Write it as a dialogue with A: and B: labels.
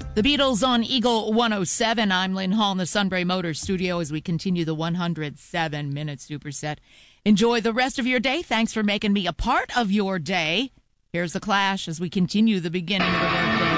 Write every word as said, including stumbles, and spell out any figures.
A: The Beatles on Eagle one oh seven. I'm Lynn Hall in the Sunbury Motors studio as we continue the one hundred seven minute superset. Enjoy the rest of your day. Thanks for making me a part of your day. Here's The Clash as we continue the beginning of the workday.